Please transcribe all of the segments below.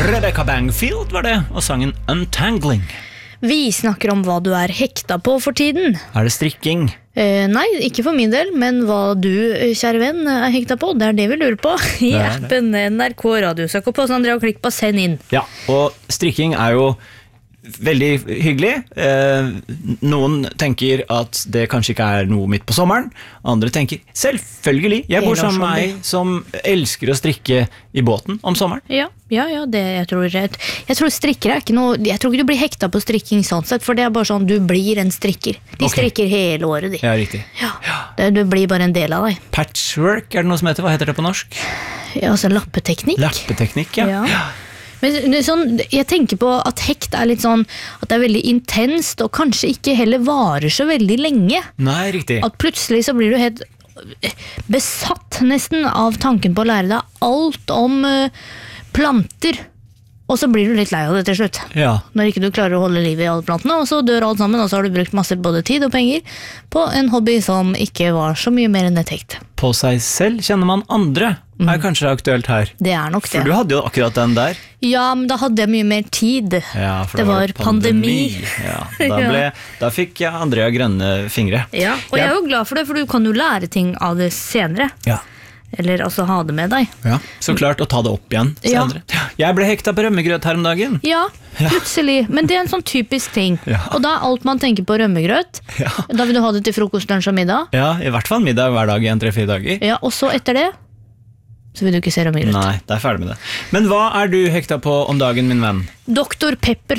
Rebecca Bangfield var det, og sangen Untangling. Vi snakker om hva du er hekta på for tiden. Er det strikking? Nei, ikke for min del, men hva du, kjære venn, er hekta på, det er det vi lurer på. I appen NRK Radio. Søk opp hos Andrea og klikk på send inn. Ja, og strikking er jo veldig hyggelig. Noen tenker at det kanskje ikke er noe midt på sommeren. Andre tenker, selvfølgelig, jeg bor sammen med meg som elsker å strikke i båten om sommeren. Ja, det jeg tror strikker er ikke noe, jeg tror ikke du blir hekta på strikking sånn sett, for det er bare sånn, du blir en strikker. De strikker hele året, de. Ja, riktig. Du blir bare en del av deg. Patchwork, er det noe som heter? Hva heter det på norsk? Ja, altså lappeteknikk. Lappeteknikk, ja. Men sånn, jeg tenker på at hekt er litt sånn, at det er veldig intenst, og kanskje ikke heller varer så veldig lenge. Nei, riktig. At plutselig så blir du helt besatt nesten av tanken på å lære deg alt om planter, og så blir du litt lei av det til slutt. Ja. Når ikke du klarer å holde liv i alle plantene, og så dør alt sammen, og så har du brukt masse både tid og penger på en hobby som ikke var så mye mer enn et hekt. På seg selv kjenner man andre, er kanskje aktuelt her. Det er nok det. For du hadde jo akkurat den der. Ja, men da hadde jeg mye mer tid. Ja, for det var pandemi. Ja, da fikk jeg Andrea grønne fingre. Ja, og jeg er jo glad for det, for du kan jo lære ting av det senere. Ja. Eller altså ha det med deg. Ja, så klart å ta det opp igjen senere. Ja. Jeg ble hekta på rømmegrøt her om dagen. Ja, plutselig. Men det er en sånn typisk ting. Ja. Og da er alt man tenker på rømmegrøt. Ja. Da vil du ha det til frokost, lunsj og middag. Ja, i hvert fall middag hver dag i 3-4 dager. Ja, og så etter det så vil du ikke se rømmegrøt. Nei, det er ferdig med det. Men hva er du hekta på om dagen, min venn? Dr. Pepper.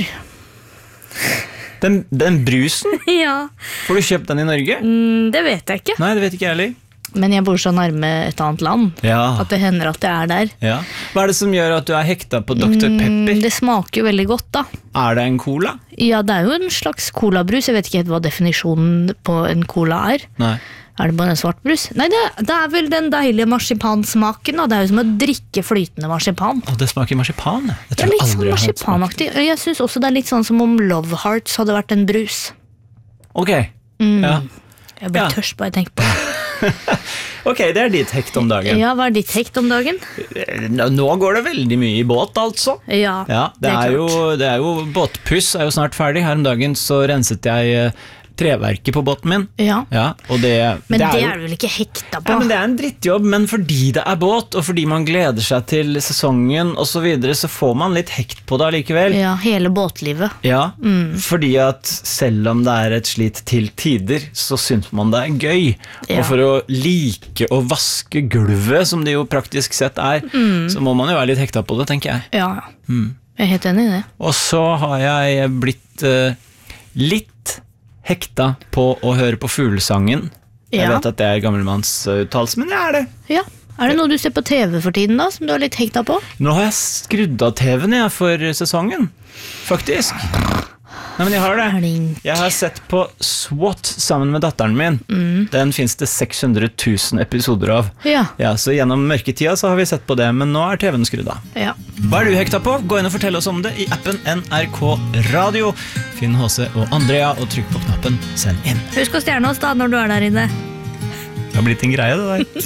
Den brusen? Ja. Får du kjøpt den i Norge? Det vet jeg ikke. Nei, det vet ikke jeg heller. Men jeg bor så nærme et annet land at det hender at jeg er der. Ja. Hva er det som gjør at du er hekta på Dr. Pepper? Det smaker jo veldig godt da. Er det en cola? Ja, det er jo en slags colabrus. Jeg vet ikke helt hva definisjonen på en cola er. Nei. Er det bare en svart brus? Nei, det er vel den deilige marsipansmaken da. Det er jo som å drikke flytende marsipan. Det smaker marsipan? Det er litt sånn marsipanaktig. Jeg synes også det er litt sånn som om Love Hearts hadde vært en brus. Ok, ja. Jeg blir tørst bare jeg tenker på det. Ok, det er ditt hekt om dagen. Ja, hva er ditt hekt om dagen? Nå går det veldig mye i båt, altså. Ja, det er jo båtpuss er jo snart ferdig. Her om dagen så renset jeg treverket på båten min. Ja, og men det er du vel ikke hekta på? Ja, men det er en drittjobb, men fordi det er båt, og fordi man gleder seg til sesongen og så videre, så får man litt hekt på det allikevel. Ja, hele båtlivet. Ja, fordi at selv om det er et slit til tider, så synes man det er gøy. Og for å like å vaske gulvet, som det jo praktisk sett er, så må man jo være litt hekta på det, tenker jeg. Ja, jeg er helt enig i det. Og så har jeg blitt litt hekta på å høre på fuglesangen. Jeg vet at det er gammelmannsuttalelse, men det er det. Ja. Er det noe du ser på TV for tiden da, som du har litt hekta på? Nå har jeg skrudd av TV-en for sesongen, faktisk. Nei, men jeg har det. Jeg har sett på SWAT sammen med datteren min. Den finnes det 600 000 episoder av. Ja, så gjennom mørketida så har vi sett på det, men nå er TV-en skrudd av. Ja. Hva er du hekta på? Gå inn og fortell oss om det i appen NRK Radio. Finn HC og Andrea og trykk på knappen Send inn. Husk å stjerne oss da når du er der inne. Det har blitt en greie det der.